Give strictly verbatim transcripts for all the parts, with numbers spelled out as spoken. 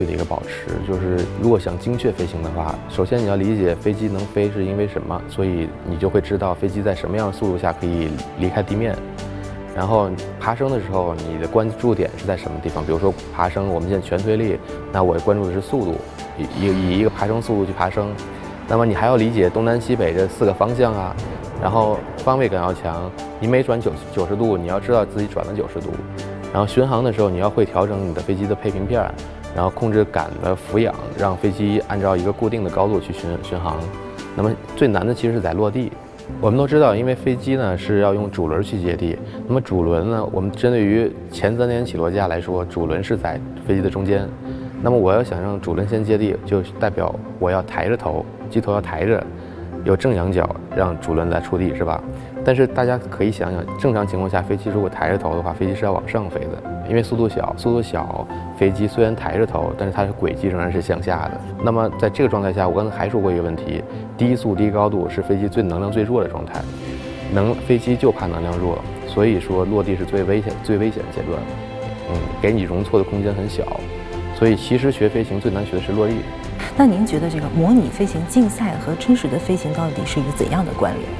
的一个保持，就是如果想精确飞行的话，首先你要理解飞机能飞是因为什么，所以你就会知道飞机在什么样的速度下可以离开地面。然后爬升的时候，你的关注点是在什么地方？比如说爬升，我们现在全推力，那我关注的是速度，以以一个爬升速度去爬升。那么你还要理解东南西北这四个方向啊，然后方位感要强，你每转九九十度，你要知道自己转了九十度。然后巡航的时候，你要会调整你的飞机的配平片。然后控制杆的俯仰，让飞机按照一个固定的高度去巡巡航。那么最难的其实是在落地。我们都知道，因为飞机呢是要用主轮去接地。那么主轮呢，我们针对于前三点起落架来说，主轮是在飞机的中间。那么我要想让主轮先接地，就代表我要抬着头，机头要抬着，有正仰角，让主轮来触地，是吧？但是大家可以想想，正常情况下，飞机如果抬着头的话，飞机是要往上飞的。因为速度小，速度小，飞机虽然抬着头，但是它的轨迹仍然是向下的。那么在这个状态下，我刚才还说过一个问题：低速低高度是飞机最能量最弱的状态，能飞机就怕能量弱，所以说落地是最危险、最危险的阶段。嗯，给你容错的空间很小，所以其实学飞行最难学的是落地。 那您觉得这个模拟飞行竞赛和真实的飞行到底是一个怎样的关联？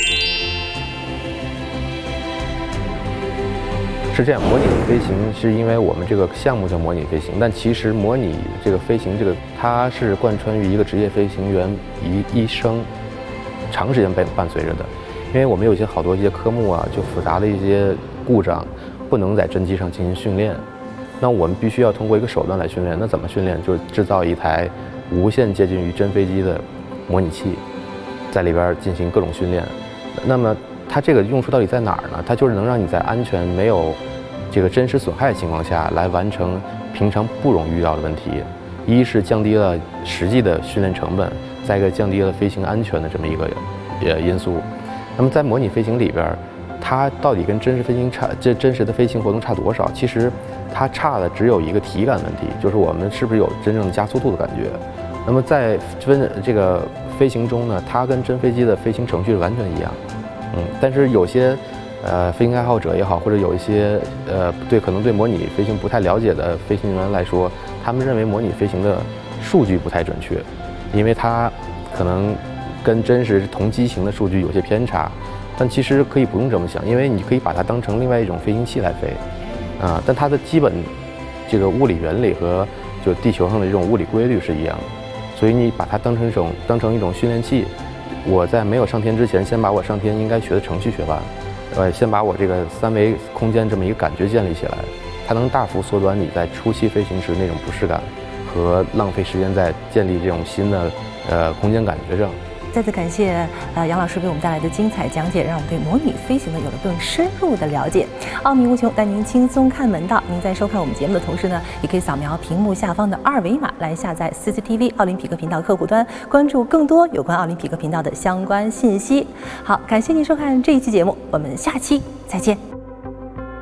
是这样，模拟飞行是因为我们这个项目叫模拟飞行，但其实模拟这个飞行，这个它是贯穿于一个职业飞行员一一生长时间伴伴随着的。因为我们有一些好多一些科目啊，就复杂的一些故障，不能在真机上进行训练，那我们必须要通过一个手段来训练。那怎么训练？就是制造一台无限接近于真飞机的模拟器，在里边进行各种训练。那么它这个用处到底在哪儿呢？它就是能让你在安全没有这个真实损害的情况下来完成平常不容易遇到的问题。一是降低了实际的训练成本，再一个降低了飞行安全的这么一个呃因素。那么在模拟飞行里边，它到底跟真实飞行差这真实的飞行活动差多少？其实它差的只有一个体感问题，就是我们是不是有真正的加速度的感觉。那么在真这个飞行中呢，它跟真飞机的飞行程序是完全一样。嗯，但是有些呃飞行爱好者也好，或者有一些呃对可能对模拟飞行不太了解的飞行员来说，他们认为模拟飞行的数据不太准确，因为它可能跟真实同机型的数据有些偏差。但其实可以不用这么想，因为你可以把它当成另外一种飞行器来飞，啊、呃，但它的基本这个物理原理和就地球上的这种物理规律是一样的，所以你把它当成一种当成一种训练器。我在没有上天之前，先把我上天应该学的程序学完，呃，先把我这个三维空间这么一个感觉建立起来，它能大幅缩短你在初期飞行时那种不适感和浪费时间在建立这种新的呃空间感觉上。 再次感谢呃杨老师给我们带来的精彩讲解，让我们对模拟飞行呢有了更深入的了解。奥秘无穷，带您轻松看门道。您在收看我们节目的同时呢，也可以扫描屏幕下方的二维码来下载 C C T V 奥林匹克频道客户端，关注更多有关奥林匹克频道的相关信息。好，感谢您收看这一期节目，我们下期再见。